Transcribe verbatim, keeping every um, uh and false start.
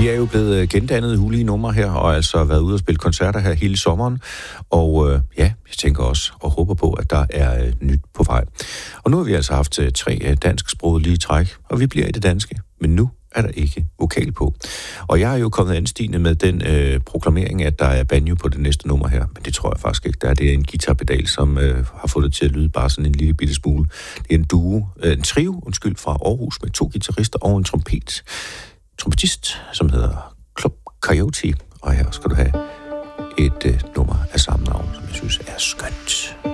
De er jo blevet gendannet hulige numre her, og altså været ude og spille koncerter her hele sommeren. Og øh, ja, jeg tænker også og håber på, at der er øh, nyt på vej. Og nu har vi altså haft øh, tre øh, dansksprogede træk, og vi bliver i det danske. Men nu er der ikke vokal på. Og jeg er jo kommet anstigende med den øh, proklamering, at der er banjo på det næste nummer her. Men det tror jeg faktisk ikke. Der er det en guitarpedal, som øh, har fået det til at lyde bare sådan en lille bitte smule. Det er en duo, øh, en trio, undskyld, fra Aarhus med to guitarister og en trompet. trompetist, som hedder Club Coyote. Og her skal du have et øh, nummer af samme navn, som jeg synes er skønt.